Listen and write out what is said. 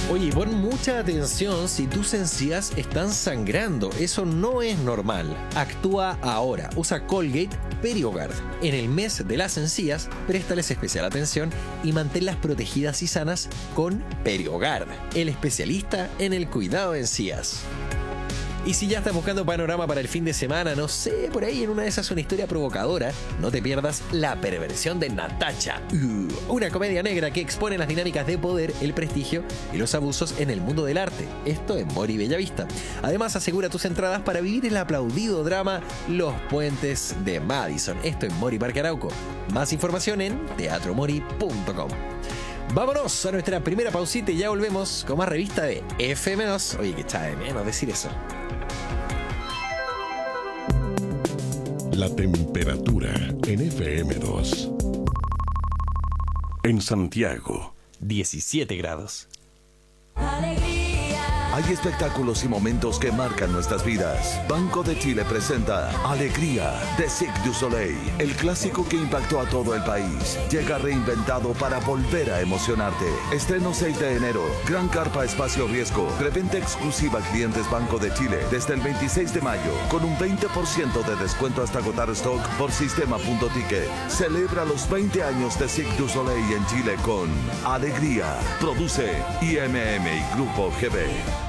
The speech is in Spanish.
Oye, pon mucha atención si tus encías están sangrando. Eso no es normal. Actúa ahora. Usa Colgate PerioGard. En el mes de las encías, préstales especial atención y manténlas protegidas y sanas con PerioGard, el especialista en el cuidado de encías. Y si ya estás buscando panorama para el fin de semana, no sé, por ahí en una de esas una historia provocadora, no te pierdas La perversión de Natacha. Una comedia negra que expone las dinámicas de poder, el prestigio y los abusos en el mundo del arte. Esto en Mori Bellavista. Además, asegura tus entradas para vivir el aplaudido drama Los Puentes de Madison. Esto en Mori Parque Arauco. Más información en teatromori.com. Vámonos a nuestra primera pausita y ya volvemos con más revista de FM2. Oye, que está de menos decir eso. La temperatura en FM2. En Santiago, 17 grados. Hay espectáculos y momentos que marcan nuestras vidas. Banco de Chile presenta Alegría de Cirque du Soleil, el clásico que impactó a todo el país. Llega reinventado para volver a emocionarte. Estreno 6 de enero. Gran Carpa Espacio Riesgo. Preventa exclusiva a clientes Banco de Chile desde el 26 de mayo con un 20% de descuento hasta agotar stock por sistema.ticket. Celebra los 20 años de Cirque du Soleil en Chile con Alegría. Produce IMM y Grupo GB.